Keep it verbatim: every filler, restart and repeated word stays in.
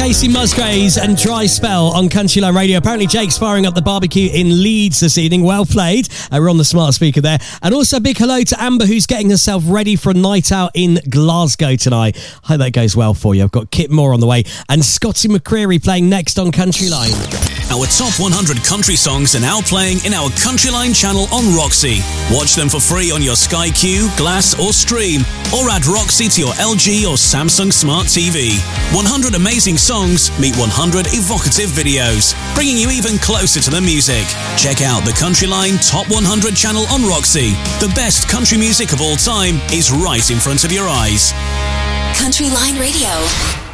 Casey Musgraves and Dry Spell on Country Line Radio. Apparently Jake's firing up the barbecue in Leeds this evening. Well played. Uh, we're on the smart speaker there. And also a big hello to Amber, who's getting herself ready for a night out in Glasgow tonight. Hope that goes well for you. I've got Kit Moore on the way and Scotty McCreery playing next on Country Line. Our top one hundred country songs are now playing in our Country Line channel on Roxy. Watch them for free on your Sky Q, Glass or Stream, or add Roxy to your L G or Samsung Smart T V. one hundred amazing songs meet one hundred evocative videos, bringing you even closer to the music. Check out the Country Line Top one hundred channel on Roxy. The best country music of all time is right in front of your eyes. Country Line Radio.